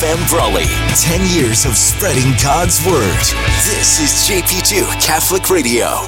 Sam Brawley. 10 years of spreading God's word. This is JP2 Catholic Radio.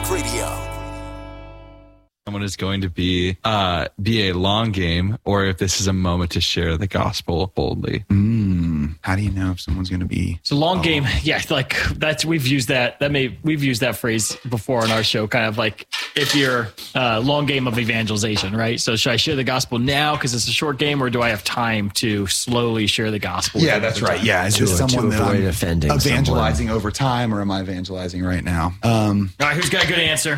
Someone is going to be a long game, or if this is a moment to share the gospel boldly. How do you know if someone's going to be? It's a long game. Yeah, like we've used that phrase before on our show. Kind of like if you're long game of evangelization, right? So should I share the gospel now because it's a short game, or do I have time to slowly share the gospel? Yeah, that's right. Yeah, is this someone that I'm offending evangelizing over time, or am I evangelizing right now? All right, who's got a good answer?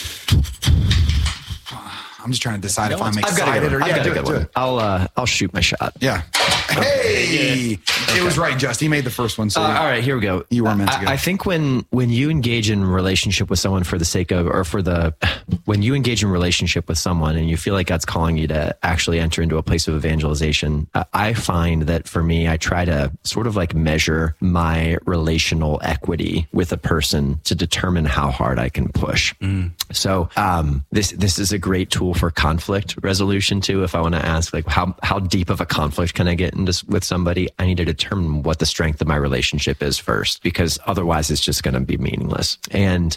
I'm just trying to decide if I'm excited or do it. I'll shoot my shot. Yeah. Hey, it was right, Just. He made the first one. So all right, here we go. You were meant to go. I think when you engage in relationship with someone for the sake of, when you engage in relationship with someone and you feel like God's calling you to actually enter into a place of evangelization, I find that for me, I try to sort of like measure my relational equity with a person to determine how hard I can push. So this is a great tool for conflict resolution too. If I want to ask like how deep of a conflict can I get into with somebody, I need to determine what the strength of my relationship is first, because otherwise it's just going to be meaningless. And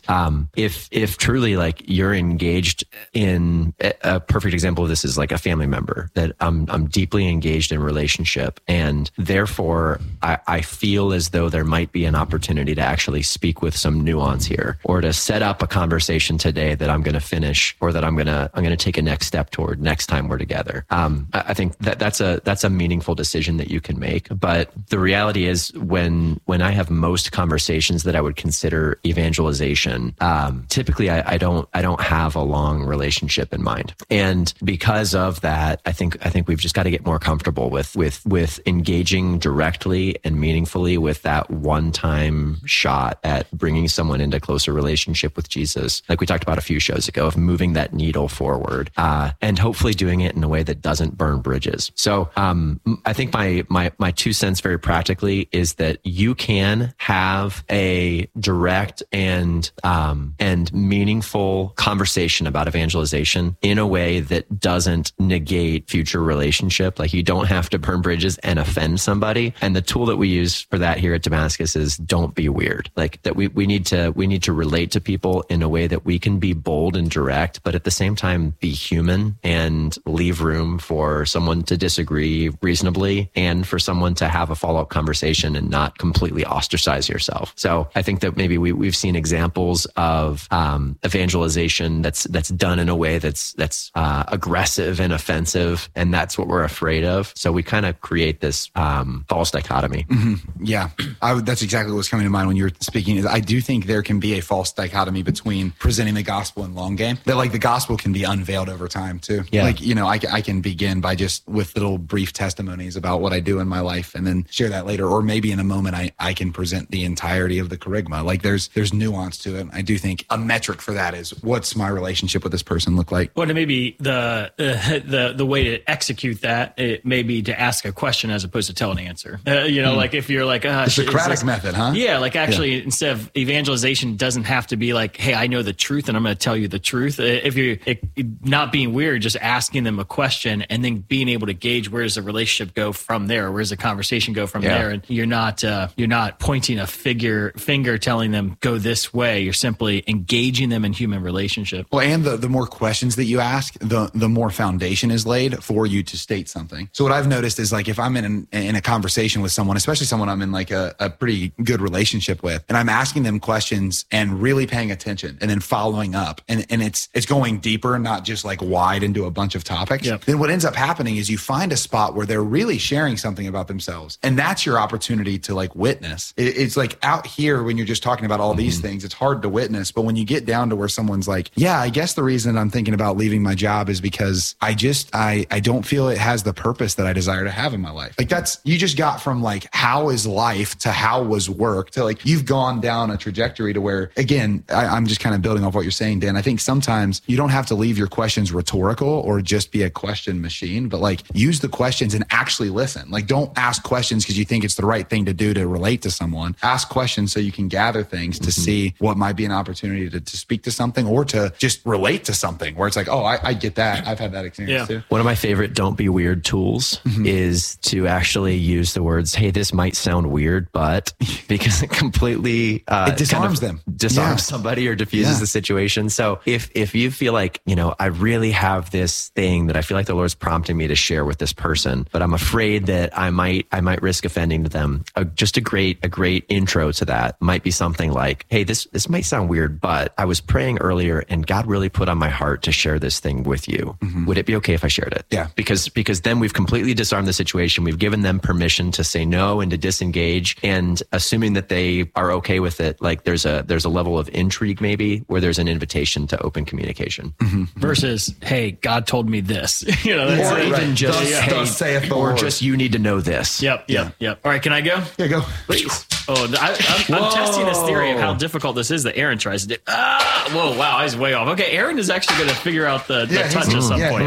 if truly like you're engaged in a perfect example of this is like a family member that I'm deeply engaged in relationship, and therefore I feel as though there might be an opportunity to actually speak with some nuance here, or to set up a conversation today that I'm going to finish, or that I'm going to take a next step toward next time we're together. I think that's a meaningful decision that you can make. But the reality is when I have most conversations that I would consider evangelization, typically I don't have a long relationship in mind. And because of that, I think we've just got to get more comfortable with engaging directly and meaningfully with that one-time shot at bringing someone into closer relationship with Jesus, like we talked about a few shows ago, of moving that needle forward, and hopefully doing it in a way that doesn't burn bridges. So I think my 2 cents very practically is that you can have a direct and meaningful conversation about evangelization in a way that doesn't negate future relationship. Like you don't have to burn bridges and offend somebody. And the tool that we use for that here at Damascus is don't be weird. Like that we need to relate to people in a way that we can be bold and direct, but at the same time be human and leave room for someone to disagree reasonably and for someone to have a follow-up conversation and not completely ostracize yourself. So I think that maybe we've seen examples of evangelization that's done in a way that's aggressive and offensive, and that's what we're afraid of. So we kind of create this false dichotomy. Mm-hmm. Yeah, that's exactly what was coming to mind when you were speaking. Is I do think there can be a false dichotomy between presenting the gospel and long game. That like the gospel can be unveiled over time too. Yeah. Like I can begin by just with little brief testimonies about what I do in my life, and then share that later. Or maybe in a moment I can present the entirety of the kerygma. Like there's nuance to it. I do think a metric for that is what's my relationship with this person look like. Well, maybe the way to execute that, it may be to ask a question as opposed to tell an answer. Like if you're like the Socratic method, huh? Yeah, like actually instead of evangelization doesn't have to be like, hey, I know the truth and I'm going to tell you the truth. If you're not being weird, just asking them a question and then being able to gauge where does the relationship go from there, where does the conversation go from there, and you're not pointing a finger telling them go this way. You're simply engaging them in human relationship. Well, and the more questions that you ask, the more foundation is laid for you to state something. So what I've noticed is like if I'm in a conversation with someone, especially someone I'm in like a pretty good relationship with, and I'm asking them questions and really paying attention and then following up, and it's going deeper, not just like wide into a bunch of topics. Yep. Then what ends up happening is you find a spot where they're really sharing something about themselves, and that's your opportunity to like witness. It's like out here when you're just talking about all these things, it's hard to witness. But when you get down to where someone's like, yeah, I guess the reason I'm thinking about leaving my job is because I don't feel it has the purpose that I desire to have in my life. Like you just got from like, how is life to how was work to like, you've gone down a trajectory to where, again, I'm just kind of building off what you're saying, Dan. I think sometimes you don't have to leave your questions rhetorical or just be a question machine, but like use the questions and actually listen. Like don't ask questions because you think it's the right thing to do to relate to someone. Ask questions so you can gather things to see what might be an opportunity to speak to something or to just relate to something where it's like, oh, I get that. I've had that experience too. One of my favorite don't be weird tools is to actually use the words, hey, this might sound weird, but because it completely it disarms them. Disarms somebody or diffuses the situation. So if you feel like, I really have this thing that I feel like the Lord's prompting me to share with this person, but I'm afraid that I might risk offending them. Just a great intro to that might be something like, hey, this might sound weird, but I was praying earlier and God really put on my heart to share this thing with you. Would it be okay if I shared it? Yeah. Because then we've completely disarmed the situation. We've given them permission to say no and to disengage, and assuming that they are okay with it, like there's a level of intrigue maybe where there's an invitation to open communication. Versus, hey, God told me this. Or even just, thus saith the or Lord. just you need to know this. Yep. All right, can I go? Yeah, go. Please. Oh, I'm testing this theory of how difficult this is that Aaron tries to do. Whoa, wow, I was way off. Okay, Aaron is actually going to figure out the touch at some point.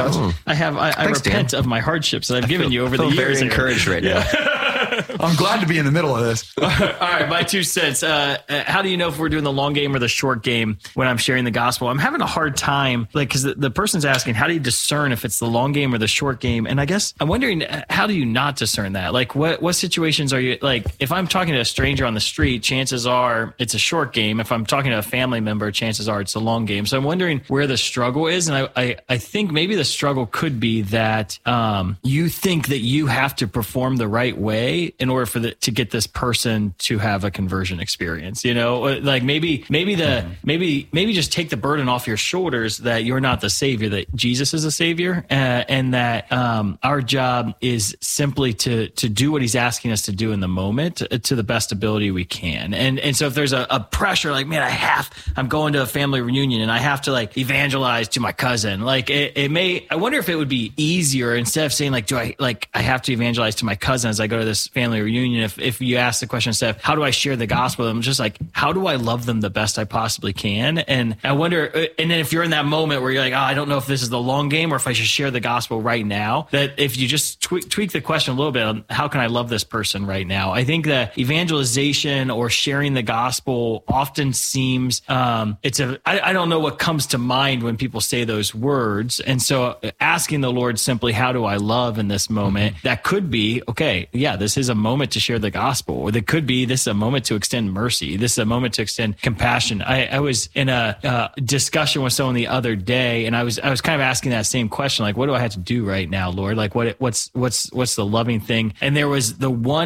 I repent of my hardships that I've given you over the years. Very encouraged right now. I'm glad to be in the middle of this. All right, my 2 cents. How do you know if we're doing the long game or the short game when I'm sharing the gospel? I'm having a hard time, because the person's asking, how do you discern if it's the long game or the short game? And I guess I'm wondering, how do you not discern that? Like, what situations are you, like, if I'm talking to a stranger on the street, chances are it's a short game. If I'm talking to a family member, chances are it's a long game. So I'm wondering where the struggle is. And I think maybe the struggle could be that you think that you have to perform the right way in order to get this person to have a conversion experience, like maybe just take the burden off your shoulders that you're not the savior, that Jesus is a savior, and that our job is simply to do what he's asking us to do in the moment to the best ability we can. And so if there's a pressure, like, man, I'm going to a family reunion and I have to like evangelize to my cousin, like I wonder if it would be easier, instead of saying like, I have to evangelize to my cousin as I go to this family reunion, if you ask the question instead of how do I share the gospel, I'm just like, how do I love them the best I possibly can? And I wonder, and then if you're in that moment where you're like, I don't know if this is the long game or if I should share the gospel right now, that if you just tweak the question a little bit on how can I love this person right now? I think that evangelization or sharing the gospel often seems, I don't know what comes to mind when people say those words. And so asking the Lord simply, how do I love in this moment? That could be, okay, yeah, this is a moment to share the gospel, or that could be, this is a moment to extend mercy. This is a moment to extend compassion. I was in a discussion with someone the other day, and I was kind of asking that same question, like, what do I have to do right now, Lord? Like, what's the loving thing? And there was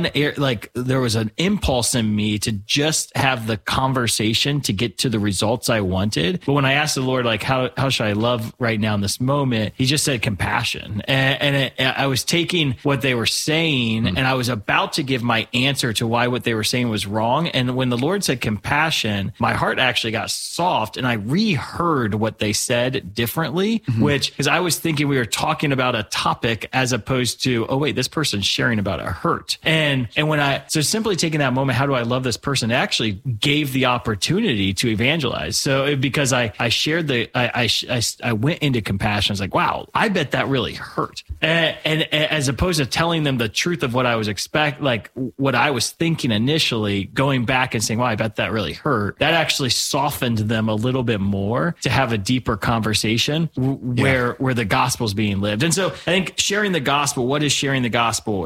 there was an impulse in me to just have the conversation to get to the results I wanted. But when I asked the Lord, like, how should I love right now in this moment? He just said compassion. And I was taking what they were saying, and I was about to give my answer to why what they were saying was wrong. And when the Lord said compassion, my heart actually got soft, and I reheard what they said differently, because I was thinking we were talking about a topic as opposed to, oh wait, this person's sharing about a hurt. And so simply taking that moment, how do I love this person? It actually gave the opportunity to evangelize. So because I shared I went into compassion. I was like, wow, I bet that really hurt. And as opposed to telling them the truth of what I was what I was thinking initially, going back and saying, wow, I bet that really hurt. That actually softened them a little bit more to have a deeper conversation where the gospel is being lived. And so I think sharing the gospel, what is sharing the gospel?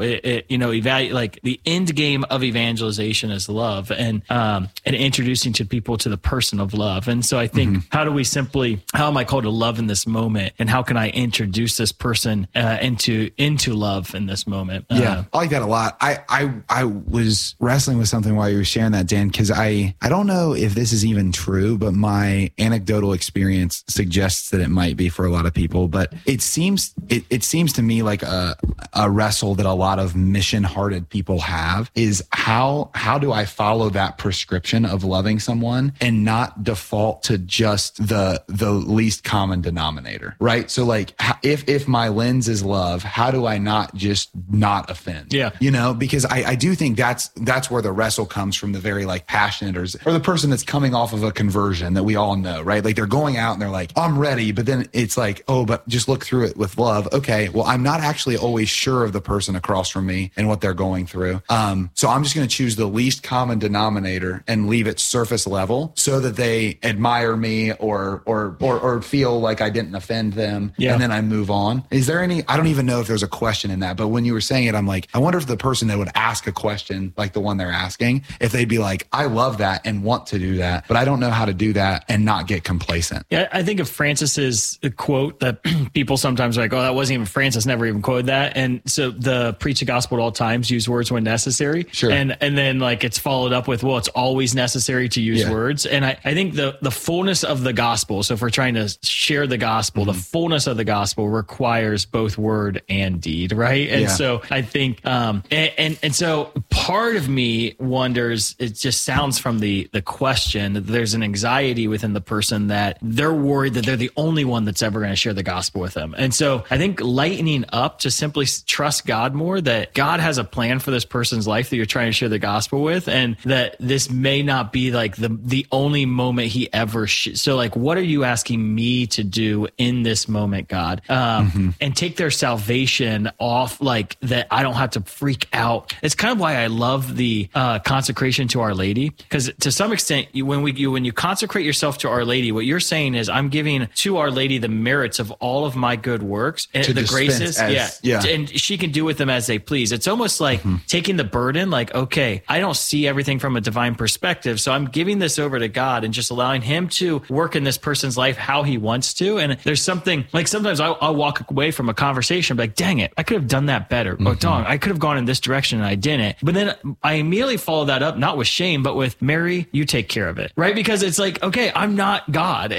Like the end game of evangelization is love, and introducing to people to the person of love. And so I think, how am I called to love in this moment? And how can I introduce this person into love in this moment? I like that a lot. I was wrestling with something while you were sharing that, Dan, because I don't know if this is even true, but my anecdotal experience suggests that it might be for a lot of people. But it seems to me like a wrestle that a lot of mission-hearted people have is how do I follow that prescription of loving someone and not default to just the least common denominator, right? So like if my lens is love, how do I not just not offend? Yeah. because I do think that's where the wrestle comes from, the very like passionate or the person that's coming off of a conversion that we all know, right? Like they're going out and they're like, I'm ready. But then it's like, oh, but just look through it with love. Okay, well, I'm not actually always sure of the person across from me and what they're going through. So I'm just going to choose the least common denominator and leave it surface level so that they admire me or feel like I didn't offend them. Yeah. And then I move on. Is there any, I don't even know if there's a question in that, but when you were saying it, I'm like, I wonder if the person that would ask a question like the one they're asking, if they'd be like, I love that and want to do that, but I don't know how to do that and not get complacent. Yeah, I think of Francis's quote that people sometimes are like, oh, that wasn't even Francis, never even quoted that. And so the preach the gospel at all times, use words when necessary. Sure. And then like it's followed up with, well, it's always necessary to use words. And I think the fullness of the gospel, so if we're trying to share the gospel, the fullness of the gospel requires both word and deed, right? And so I think, and so part of me wonders, it just sounds from the question, that there's an anxiety within the person that they're worried that they're the only one that's ever going to share the gospel with them. And so I think lightening up to simply trust God more, that God has a plan for this person's life that you're trying to share the gospel with, and that this may not be like the only moment he ever so like, what are you asking me to do in this moment, God? And take their salvation off, like that I don't have to freak out. It's kind of why I love the consecration to Our Lady, because to some extent, when you consecrate yourself to Our Lady, what you're saying is, I'm giving to Our Lady the merits of all of my good works and the graces, and she can do with them as they please. It's almost like taking the burden, like, okay, I don't see everything from a divine perspective, so I'm giving this over to God and just allowing Him to work in this person's life how He wants to. And there's something like, sometimes I'll walk away from a conversation like, dang it, I could have done that better. Or dang, I could have gone in this direction and I didn't. But then I immediately follow that up, not with shame, but with, Mary, you take care of it, right? Because it's like, okay, I'm not God.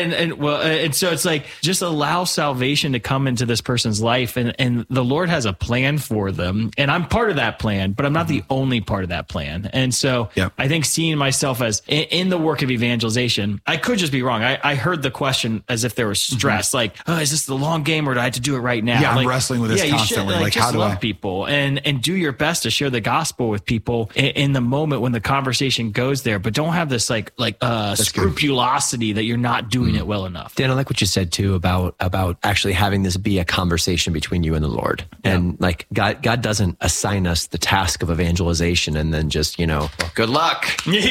And so it's like, just allow salvation to come into this person's life, and the Lord has a plan for them. And I'm part of that plan, but I'm not the only part of that plan. And so I think seeing myself as in the work of evangelization, I could just be wrong. I heard the question as if there was stress, like, oh, is this the long game or do I have to do it right now? Yeah, like, I'm wrestling with this constantly. Like how do love people and do your best to share the gospel with people in the moment when the conversation goes there, but don't have this like scrupulosity that you're not doing it well enough. Dan, I like what you said too about actually having this be a conversation between you and the Lord. And like God doesn't assign us the task of evangelization and then just, well, good luck.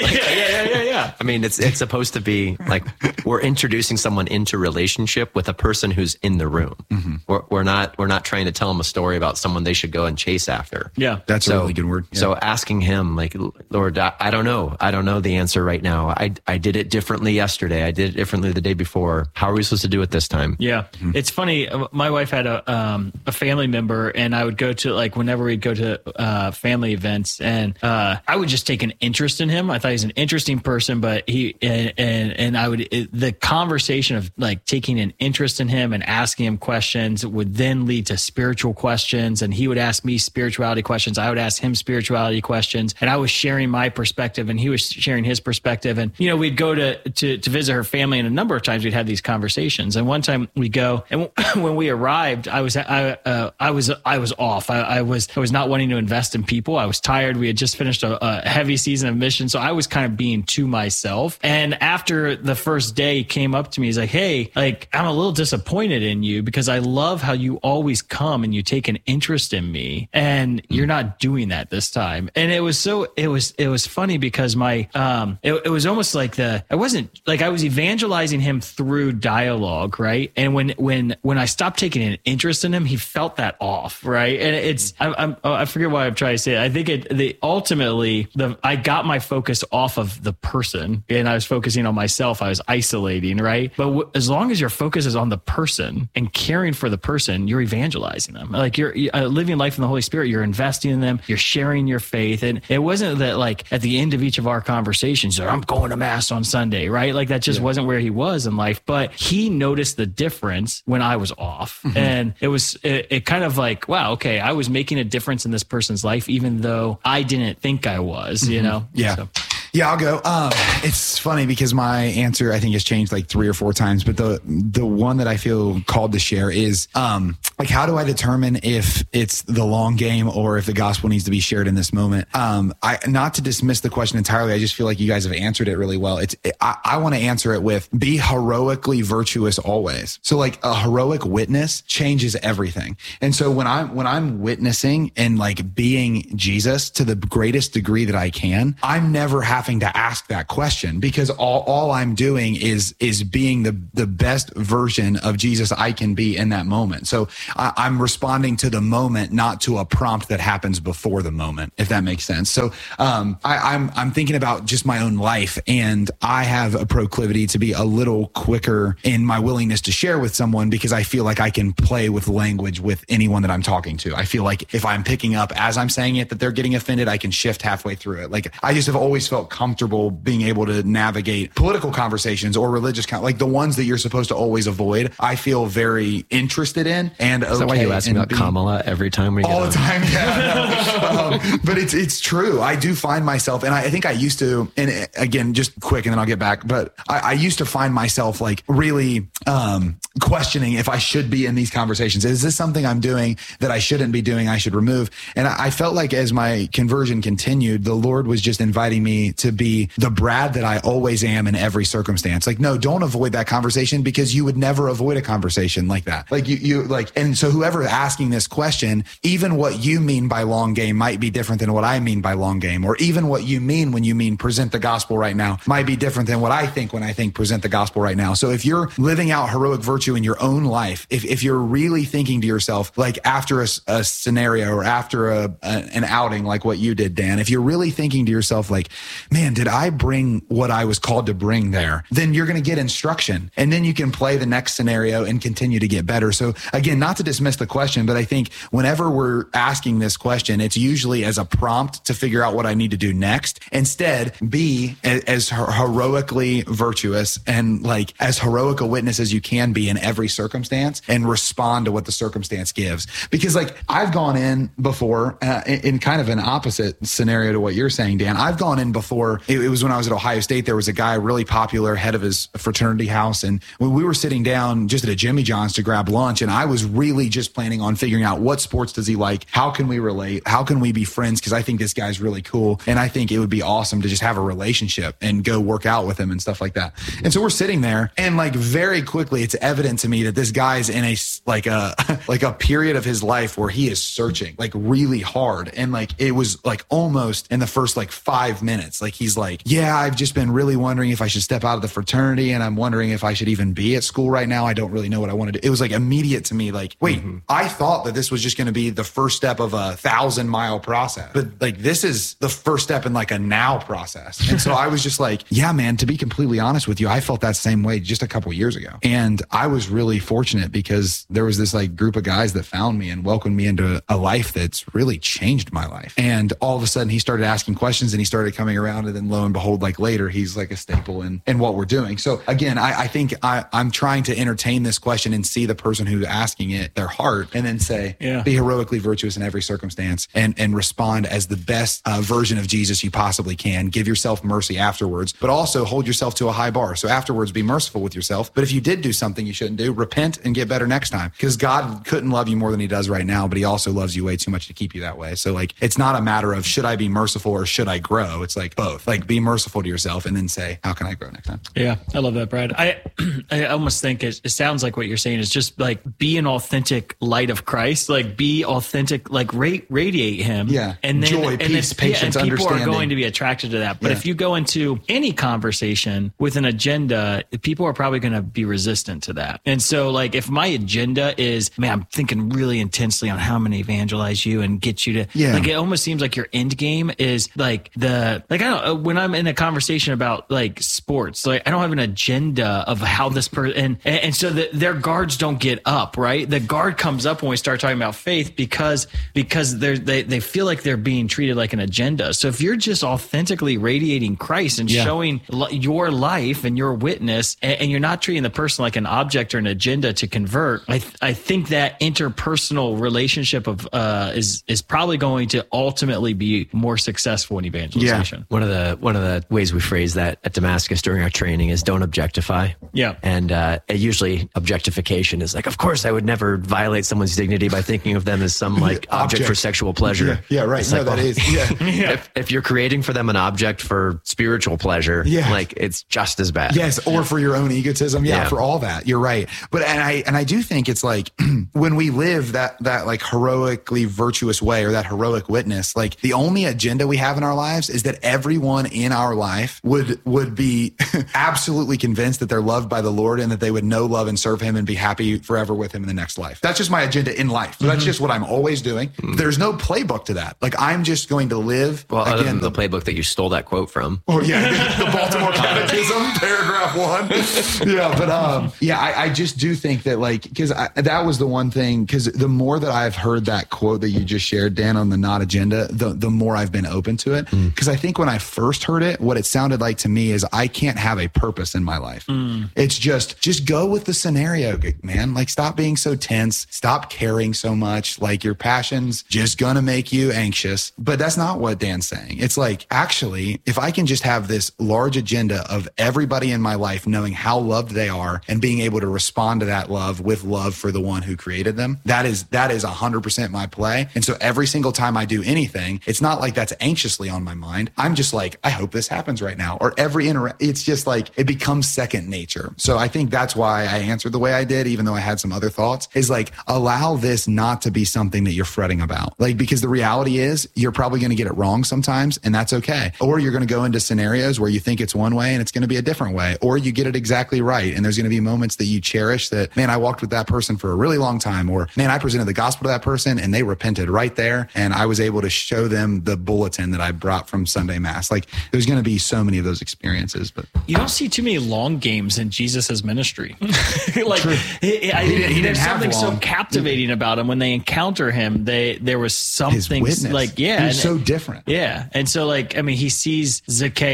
Yeah. I mean, it's supposed to be like we're introducing someone into relationship with a person who's in the room. We're not trying to tell them a story about someone they should go and chase after. Yeah, that's a really good word. Yeah. So asking Him, like, Lord, I don't know the answer right now. I did it differently yesterday. I did it differently the day before. How are we supposed to do it this time? Yeah, it's funny. My wife had a family member, and I would go to, like, whenever we'd go to family events, and I would just take an interest in him. I thought he was an interesting person, but the conversation of like taking an interest in him and asking him questions would then lead to spiritual questions, and he would ask me spirituality questions. I would ask him spirituality questions, and I was sharing my perspective and he was sharing his perspective. And, we'd go to visit her family, and a number of times we'd have these conversations. And one time we go, and when we arrived, I was off. I was not wanting to invest in people. I was tired. We had just finished a heavy season of mission. So I was kind of being to myself. And after the first day, he came up to me. He's like, hey, like, I'm a little disappointed in you because I love how you always come and you take an interest in me, and you're not doing that this time. And it was funny because it was almost like I was evangelizing him through dialogue, right? And when I stopped taking an interest in him, he felt that off, right? And I forget what I'm trying to say. I think I got my focus off of the person, and I was focusing on myself. I was isolating, right? But as long as your focus is on the person and caring for the person, you're evangelizing them. Like you're living life in the Holy Spirit. You're investing in them. You're sharing your faith. And it wasn't that like at the end of each of our conversations, I'm going to mass on Sunday, right? Like that just wasn't where he was in life. But he noticed the difference when I was off. And it kind of like, wow, okay, I was making a difference in this person's life, even though I didn't think I was, Yeah. So. Yeah, I'll go. It's funny because my answer, I think, has changed like 3 or 4 times, but the one that I feel called to share is, like, how do I determine if it's the long game or if the gospel needs to be shared in this moment? Not to dismiss the question entirely. I just feel like you guys have answered it really well. I want to answer it with be heroically virtuous always. So like a heroic witness changes everything. And so when I'm witnessing and like being Jesus to the greatest degree that I can, I'm never having to ask that question because all I'm doing is being the best version of Jesus I can be in that moment. So I'm responding to the moment, not to a prompt that happens before the moment, if that makes sense. So I'm thinking about just my own life, and I have a proclivity to be a little quicker in my willingness to share with someone because I feel like I can play with language with anyone that I'm talking to. I feel like if I'm picking up as I'm saying it that they're getting offended, I can shift halfway through it. Like I just have always felt comfortable being able to navigate political conversations or religious, like the ones that you're supposed to always avoid. I feel very interested in and okay. Is that why you ask me about Kamala every time we get all the time? Yeah. But it's true. I do find myself, and I think I used to, and again, just quick, and then I'll get back. But I used to find myself like really questioning if I should be in these conversations. Is this something I'm doing that I shouldn't be doing? I should remove. And I felt like as my conversion continued, the Lord was just inviting me to be the Brad that I always am in every circumstance. Like, no, don't avoid that conversation because you would never avoid a conversation like that. Like you like, and so whoever asking this question, even what you mean by long game might be different than what I mean by long game, or even what you mean when you mean present the gospel right now might be different than what I think when I think present the gospel right now. So if you're living out heroic virtue in your own life, if you're really thinking to yourself, like after a scenario or after an outing like what you did, Dan, if you're really thinking to yourself like, man, did I bring what I was called to bring there? Then you're going to get instruction, and then you can play the next scenario and continue to get better. So again, not to dismiss the question, but I think whenever we're asking this question, it's usually as a prompt to figure out what I need to do next. Instead, be as heroically virtuous and like as heroic a witness as you can be in every circumstance, and respond to what the circumstance gives. Because like I've gone in before in kind of an opposite scenario to what you're saying, Dan. I've gone in before. It was when I was at Ohio State. There was a guy really popular, head of his fraternity house. And when we were sitting down just at a Jimmy John's to grab lunch, and I was really just planning on figuring out what sports does he like? How can we relate? How can we be friends? Because I think this guy's really cool. And I think it would be awesome to just have a relationship and go work out with him and stuff like that. And so we're sitting there, and like very quickly, it's evident to me that this guy's in a period of his life where he is searching like really hard. And like, it was like almost in the first like 5 minutes, like he's like, yeah, I've just been really wondering if I should step out of the fraternity, and I'm wondering if I should even be at school right now. I don't really know what I want to do. It was like immediate to me, like, wait, I thought that this was just going to be the first step of a 1,000-mile process, but like this is the first step in like a now process. And so I was just like, yeah, man, to be completely honest with you, I felt that same way just a couple years ago. And I was really fortunate because there was this like group of guys that found me and welcomed me into a life that's really changed my life. And all of a sudden he started asking questions, and he started coming around, and then lo and behold, like later, he's like a staple in what we're doing. So again, I think I'm trying to entertain this question and see the person who's asking it, their heart, and then say, be heroically virtuous in every circumstance, and respond as the best version of Jesus you possibly can. Give yourself mercy afterwards, but also hold yourself to a high bar. So afterwards, be merciful with yourself. But if you did do something you shouldn't do, repent and get better next time, because God couldn't love you more than he does right now, but he also loves you way too much to keep you that way. So like, it's not a matter of should I be merciful or should I grow? It's like both. Like, be merciful to yourself and then say, how can I grow next time? Yeah, I love that, Brad. I almost think it sounds like what you're saying is just like be an authentic light of Christ, like be authentic, like radiate him. Yeah. And then joy, peace, patience, and people understanding. are going to be attracted to that. But if you go into any conversation with an agenda, people are probably going to be resistant to that. And so like, if my agenda is, man, I'm thinking really intensely on how I'm going to evangelize you and get you to, like, it almost seems like your end game is like I don't know, when I'm in a conversation about like sports, like I don't have an agenda of how this person, and so their guards don't get up, right? The guard comes up when we start talking about faith because they feel like they're being treated like an agenda. So if you're just authentically radiating Christ and showing your life and your witness, and you're not treating the person like an object or an agenda to convert, I think that interpersonal relationship of is probably going to ultimately be more successful in evangelization. One of the ways we phrase that at Damascus during our training is don't objectify. Yeah. And usually objectification is like, of course, I would never violate someone's dignity by thinking of them as some like object for sexual pleasure. Yeah, right. It's No, like, that well, is. Yeah. If you're creating for them an object for spiritual pleasure, like it's just as bad. Yes, or for your own egotism. Yeah, for all that. You're right. But and I do think it's like when we live that like heroically virtuous way, or that heroic witness, like the only agenda we have in our lives is that everyone in our life would be absolutely convinced that they're loved by the Lord and that they would know, love, and serve him and be happy forever with him in the next life. That's just my agenda in life. So that's just what I'm always doing. There's no playbook to that. Like I'm just going to live. Well, other than the playbook that you stole that quote from. Oh yeah, the Baltimore Catechism, paragraph 1. Yeah, but I just do think that like, because that was the one thing, because the more that I've heard that quote that you just shared, Dan, on the not agenda, the more I've been open to it. Because I think when I first heard it, what it sounded like to me is I can't have a purpose in my life. It's just go with the scenario, man. Like stop being so tense, stop caring so much. Like your passion's just gonna make you anxious. But that's not what Dan's saying. It's like, actually, if I can just have this large agenda of everybody in my life knowing how loved they are and being able to respond to that love with love for the one who created them, that is 100% my play. And so every single time I do anything, it's not like that's anxiously on my mind. I'm just like, I hope this happens right now. Or it's just like, it becomes second nature. So I think that's why I answered the way I did, even though I had some other thoughts, is like, allow this not to be something that you're fretting about. Like, because the reality is you're probably going to get it wrong sometimes, and that's okay. Or you're going to go into scenarios where you think it's one way and it's going to be a different way, or you get it exactly right. And there's going to be moments that you cherish that, man, I walked with that person for a really long time, or man, I presented the gospel to that person and they repented right there. And I was able to show them the bulletin that I brought from Sunday Mass. Like there's going to be so many of those experiences, but you don't see too many long games in Jesus's ministry. Like he didn't have something long. so captivating about him when they encounter him. There was something His witness. like, yeah, he's so different. Yeah. And so like, I mean, he sees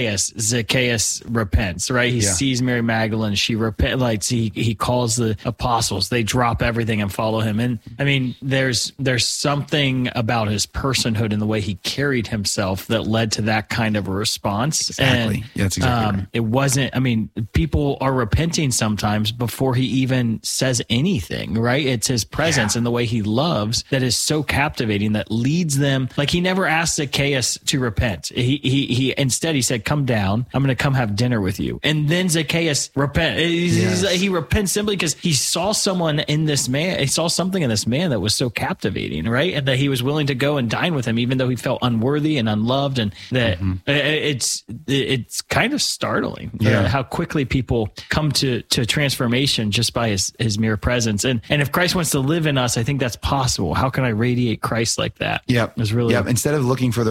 Zacchaeus repents, right? He sees Mary Magdalene. She repents, like he calls the apostles, they drop everything and follow him. And I mean, there's something about his personhood and the way he carried himself that led to that kind of a response. Exactly. And, yeah, that's exactly right. It wasn't, I mean, people are repenting sometimes before he even says anything, right? It's his presence and the way he loves that is so captivating that leads them. Like he never asked Zacchaeus to repent. He instead he said, come down, I'm going to come have dinner with you. And then Zacchaeus repent. He repents simply because he saw someone in this man. He saw something in this man that was so captivating, right? And that he was willing to go and dine with him, even though he felt unworthy and unloved. And that it's kind of startling how quickly people come to transformation just by his mere presence. And if Christ wants to live in us, I think that's possible. How can I radiate Christ like that? Yep. It's really Instead of looking for the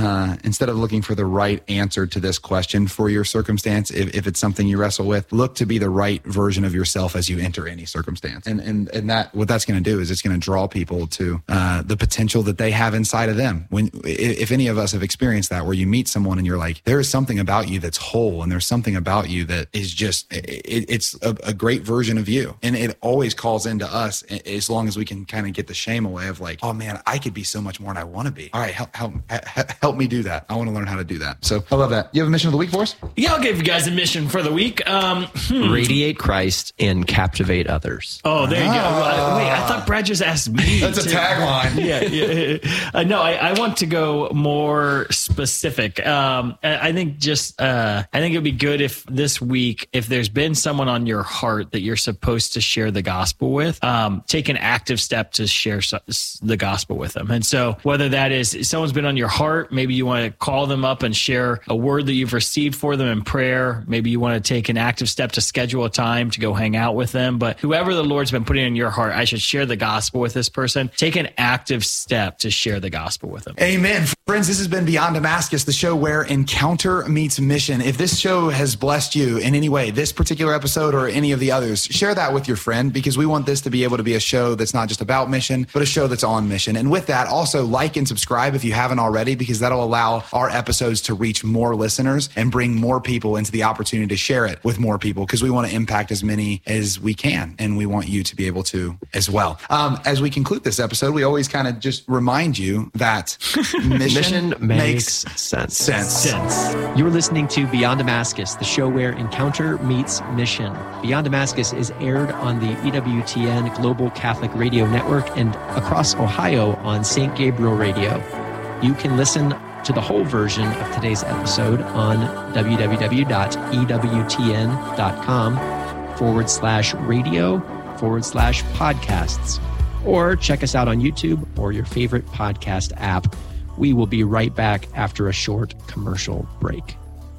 right answer to this question for your circumstance, if it's something you wrestle with, look to be the right version of yourself as you enter any circumstance. And that what that's going to do is it's going to draw people to the potential that they have inside of them. If any of us have experienced that, where you meet someone and you're like, there is something about you that's whole, and there's something about you that is just it's a great version of you. And it always calls into us, as long as we can kind of get the shame away of like, oh man, I could be so much more than I want to be. All right, help me do that. I want to learn how to do that. So I love that. You have a mission of the week for us? Yeah, I'll give you guys a mission for the week. Radiate Christ and captivate others. Oh, there you go. Wait, I thought Brad just asked me. That's a tagline. Yeah. No, I want to go more specific. I think it would be good if this week, if there's been someone on your heart that you're supposed to share the gospel with, take an active step to share the gospel with them. And so whether that is someone's been on your heart, maybe you want to call them up and share a word that you've received for them in prayer. Maybe you want to take an active step to schedule a time to go hang out with them. But whoever the Lord's been putting in your heart, I should share the gospel with this person. Take an active step to share the gospel with them. Amen. Friends, this has been Beyond Damascus. Damascus, the show where encounter meets mission. If this show has blessed you in any way, this particular episode or any of the others, share that with your friend, because we want this to be able to be a show that's not just about mission, but a show that's on mission. And with that, also like and subscribe if you haven't already, because that'll allow our episodes to reach more listeners and bring more people into the opportunity to share it with more people, because we want to impact as many as we can. And we want you to be able to as well. As we conclude this episode, we always kind of just remind you that mission makes sense. You're listening to Beyond Damascus, the show where encounter meets mission. Beyond Damascus is aired on the EWTN Global Catholic Radio Network and across Ohio on St. Gabriel Radio. You can listen to the whole version of today's episode on www.ewtn.com/radio/podcasts, or check us out on YouTube or your favorite podcast app. We will be right back after a short commercial break.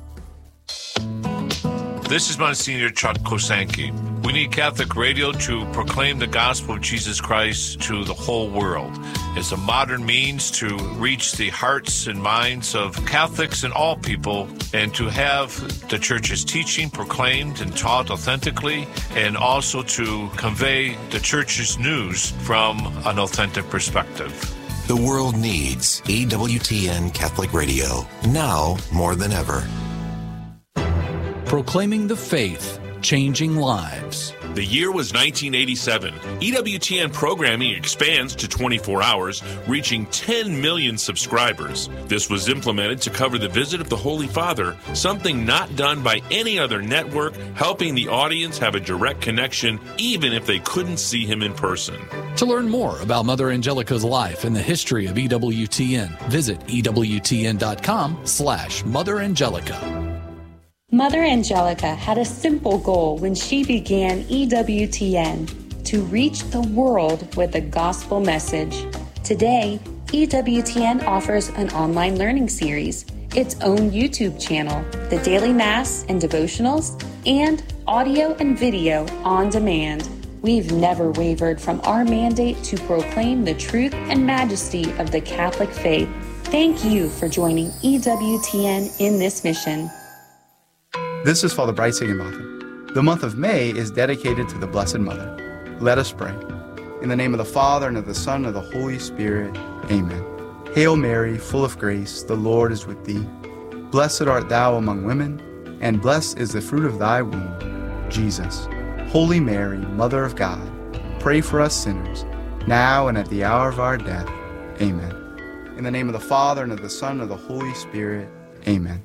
This is Monsignor Chuck Kosanke. We need Catholic radio to proclaim the gospel of Jesus Christ to the whole world as a modern means to reach the hearts and minds of Catholics and all people, and to have the Church's teaching proclaimed and taught authentically, and also to convey the Church's news from an authentic perspective. The world needs EWTN Catholic Radio, now more than ever. Proclaiming the faith, changing lives. The year was 1987. EWTN programming expands to 24 hours, reaching 10 million subscribers. This was implemented to cover the visit of the Holy Father, something not done by any other network, helping the audience have a direct connection even if they couldn't see him in person. To learn more about Mother Angelica's life and the history of EWTN, visit EWTN.com/Mother Angelica. Mother Angelica had a simple goal when she began EWTN: to reach the world with the gospel message. Today, EWTN offers an online learning series, its own YouTube channel, the daily Mass and devotionals, and audio and video on demand. We've never wavered from our mandate to proclaim the truth and majesty of the Catholic faith. Thank you for joining EWTN in this mission. This is Father Bryce Higginbotham. The month of May is dedicated to the Blessed Mother. Let us pray. In the name of the Father, and of the Son, and of the Holy Spirit. Amen. Hail Mary, full of grace, the Lord is with thee. Blessed art thou among women, and blessed is the fruit of thy womb, Jesus. Holy Mary, Mother of God, pray for us sinners, now and at the hour of our death. Amen. In the name of the Father, and of the Son, and of the Holy Spirit. Amen.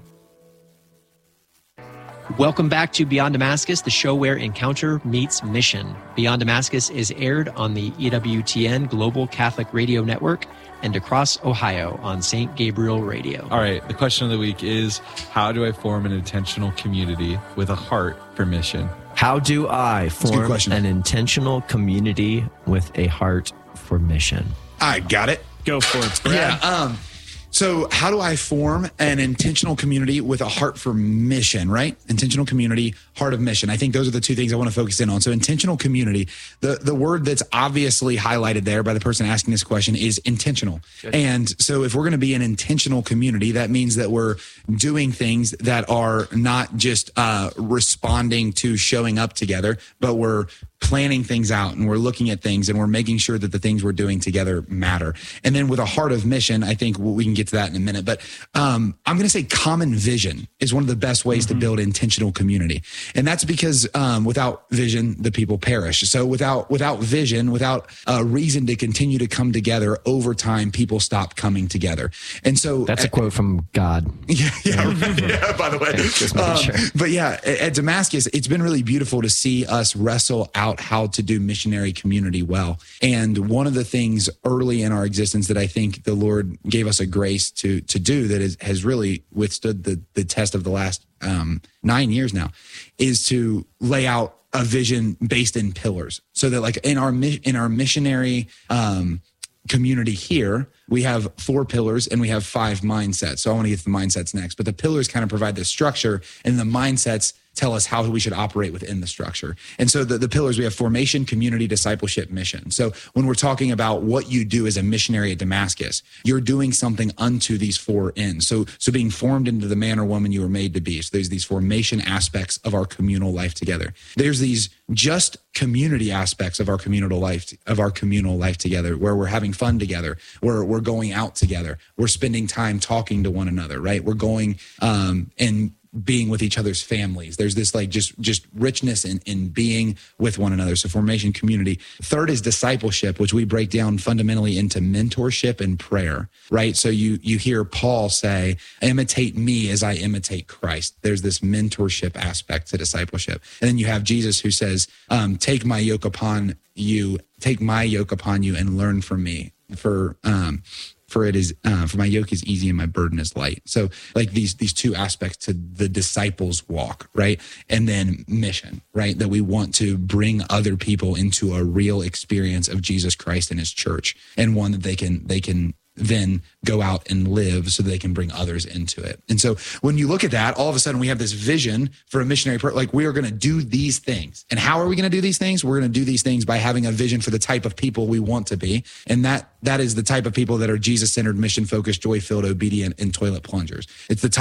Welcome back to Beyond Damascus, the show where encounter meets mission. Beyond Damascus is aired on the EWTN Global Catholic Radio Network and across Ohio on St. Gabriel Radio. All right, the question of the week is, how do I form an intentional community with a heart for mission? How do I form an intentional community with a heart for mission? I got it. Go for it, Brad. Yeah. So how do I form an intentional community with a heart for mission, right? Intentional community, heart of mission. I think those are the two things I want to focus in on. So intentional community, the word that's obviously highlighted there by the person asking this question is intentional. Good. And so if we're going to be an intentional community, that means that we're doing things that are not just responding to showing up together, but we're planning things out, and we're looking at things, and we're making sure that the things we're doing together matter. And then with a heart of mission, I think we can get to that in a minute, but I'm going to say common vision is one of the best ways to build intentional community. And that's because without vision, the people perish. So without vision, without a reason to continue to come together over time, people stop coming together. And so that's a quote from God. Yeah, by the way. Just making sure. But yeah, at Damascus, it's been really beautiful to see us wrestle out how to do missionary community well. And one of the things early in our existence that I think the Lord gave us a grace to do that has really withstood the test of the last 9 years now is to lay out a vision based in pillars, so that like in our missionary community here, we have 4 pillars and we have 5 mindsets. So I want to get to the mindsets next, but the pillars kind of provide the structure, and the mindsets tell us how we should operate within the structure. And so the pillars, we have formation, community, discipleship, mission. So when we're talking about what you do as a missionary at Damascus, you're doing something unto these 4 ends. So being formed into the man or woman you were made to be. So there's these formation aspects of our communal life together. There's these just community aspects of our communal life together, where we're having fun together, where we're going out together, we're spending time talking to one another, right? We're going and being with each other's families. There's this like just richness in being with one another. So formation, community. Third is discipleship, which we break down fundamentally into mentorship and prayer, right? So you hear Paul say, imitate me as I imitate Christ. There's this mentorship aspect to discipleship. And then you have Jesus who says, take my yoke upon you and learn from me. For my yoke is easy and my burden is light. So like these 2 aspects to the disciples walk, right? And then mission, right? That we want to bring other people into a real experience of Jesus Christ and his church, and one that they can then go out and live so they can bring others into it. And so when you look at that, all of a sudden we have this vision for a missionary, like we are going to do these things. And how are we going to do these things? We're going to do these things by having a vision for the type of people we want to be. And that is the type of people that are Jesus-centered, mission-focused, joy-filled, obedient, and toilet plungers. It's the type